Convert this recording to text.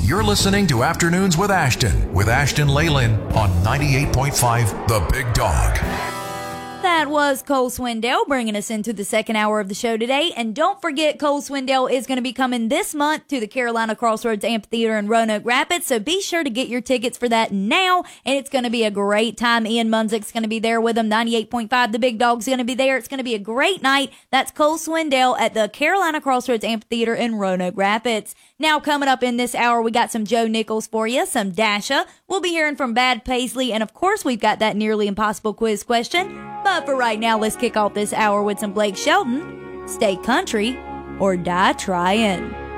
You're listening to Afternoons with Ashton Leyland on 98.5 The Big Dog. That was Cole Swindell bringing us into the second hour of the show today. And don't forget, Cole Swindell is going to be coming this month to the Carolina Crossroads Amphitheater in Roanoke Rapids. So be sure to get your tickets for that now. And it's going to be a great time. Ian Munsick's going to be there with him. 98.5 The Big Dog's going to be there. It's going to be a great night. That's Cole Swindell at the Carolina Crossroads Amphitheater in Roanoke Rapids. Now, coming up in this hour, we got some Joe Nichols for you, some Dasha. We'll be hearing from Bad Paisley. And of course, we've got that nearly impossible quiz question. But for right now, let's kick off this hour with some Blake Shelton. Stay country or die trying.